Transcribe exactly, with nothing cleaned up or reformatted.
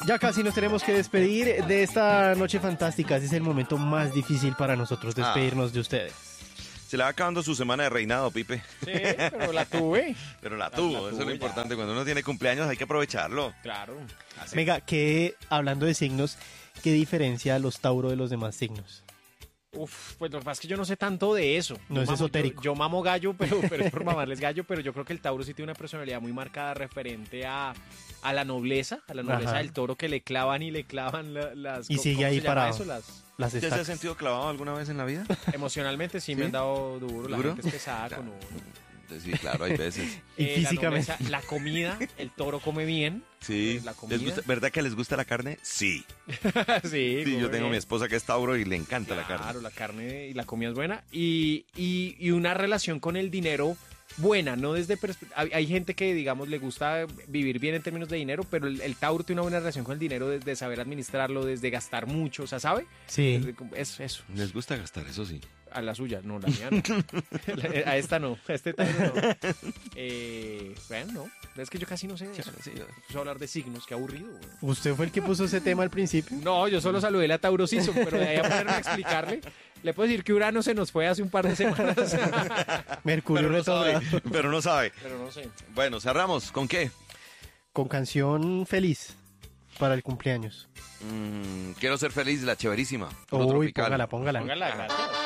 Ya casi nos tenemos que despedir de esta noche fantástica. Ese es el momento más difícil para nosotros, despedirnos ah. de ustedes. Se le va acabando su semana de reinado, Pipe. Sí, pero la tuve. Pero la tuvo, la, la eso tuve, es lo importante. Ya. Cuando uno tiene cumpleaños hay que aprovecharlo. Claro. Así. Venga, que hablando de signos, ¿qué diferencia los Tauro de los demás signos? Uf, pues lo que pasa es que yo no sé tanto de eso. No yo es mamo, esotérico. Yo, yo mamo gallo, pero, pero es por mamarles gallo, pero yo creo que el Tauro sí tiene una personalidad muy marcada referente a, a la nobleza, a la nobleza Ajá. del toro, que le clavan y le clavan la, las... Y sigue ahí parado. Eso? Las, las ¿Ya se ha sentido clavado alguna vez en la vida? Emocionalmente sí, ¿Sí? me han dado duro, la ¿Duro? gente es pesada claro. con uno. Sí, claro, hay veces. Y eh, físicamente. La, nobleza, la comida, el toro come bien. Sí. La comida. ¿Les gusta, ¿Verdad que les gusta la carne? Sí. sí. Sí, yo tengo a mi esposa que es Tauro y le encanta claro, la carne. Claro, la carne y la comida es buena. Y, y, y una relación con el dinero buena, no desde... Perspe- hay, hay gente que, digamos, le gusta vivir bien en términos de dinero, pero el, el Tauro tiene una buena relación con el dinero desde saber administrarlo, desde gastar mucho, o sea, ¿sabe? Sí. Es eso. Les gusta gastar, eso sí. A la suya, no, la mía no. A esta no, a este Tauro no. Eh, bueno, no, es que yo casi no sé de eso. Sí, sí. Hablar de signos, qué aburrido. Bueno. ¿Usted fue el que puso ese tema al principio? No, yo solo saludé la Tauro Season, pero de ahí a ponerme a explicarle... Le puedo decir que Urano se nos fue hace un par de semanas. Mercurio pero no, retrogrado. sabe, pero no sabe. Pero no sé. Bueno, cerramos. ¿Con qué? Con canción feliz para el cumpleaños. Mm, quiero ser feliz, la chéverísima. Uy, póngala, póngala. Póngala, gracias.